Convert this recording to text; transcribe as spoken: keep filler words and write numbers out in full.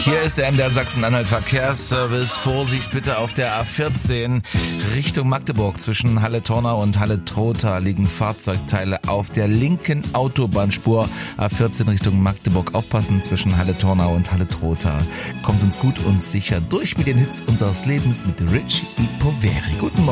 Hier ist der M D R Sachsen-Anhalt Verkehrsservice. Vorsicht bitte auf der A vierzehn Richtung Magdeburg. Zwischen Halle-Tornau und Halle-Trotha liegen Fahrzeugteile auf der linken Autobahnspur. A vierzehn Richtung Magdeburg. Aufpassen zwischen Halle-Tornau und Halle-Trotha. Kommt uns gut und sicher durch mit den Hits unseres Lebens mit Richie Poveri. Guten Morgen.